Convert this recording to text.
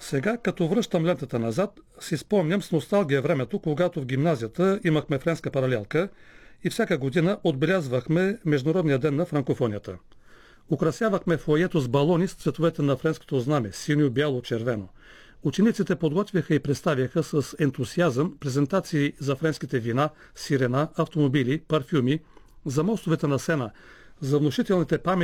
Сега, като връщам лентата назад, си спомням с носталгия времето, когато в гимназията имахме френска паралелка и всяка година отбелязвахме Международния ден на франкофонията. Украсявахме фоайето с балони с цветовете на френското знаме – синьо, бяло, червено. Учениците подготвяха и представяха с ентусиазъм презентации за френските вина, сирена, автомобили, парфюми, за мостовете на Сена, за внушителните паметници